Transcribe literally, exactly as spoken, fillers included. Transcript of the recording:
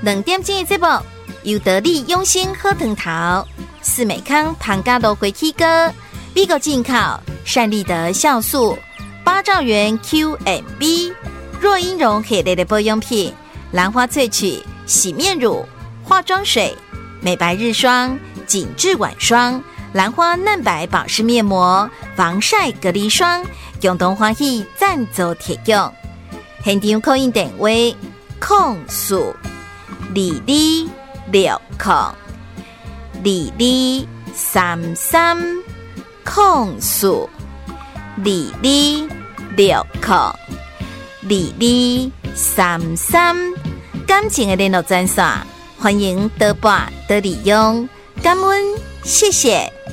两点钟的节目，由得力用心喝藤桃、四美康糖加芦荟起哥、美国进口善利德酵素、八兆元 Q M B、若英绒系列的保养品、兰花萃取洗面乳、化妆水、美白日霜、紧致晚霜、兰花嫩白保湿面膜、防晒隔离霜，共同欢喜赞助提供。现场扣印电话：控诉二二六控二二三三控诉二二六控二二三三。感情的联络专线，欢迎多拨多利用，感恩，谢谢。